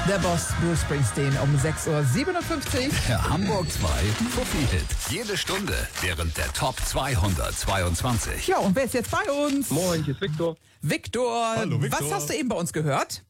Der Boss Bruce Springsteen um 6.57 Uhr. Der Hamburg 2 Fuffi-Hit. Jede Stunde während der Top 222. Ja, und wer ist jetzt bei uns? Moin, hier ist Viktor. Viktor. Hallo, Viktor. Was hast du eben bei uns gehört?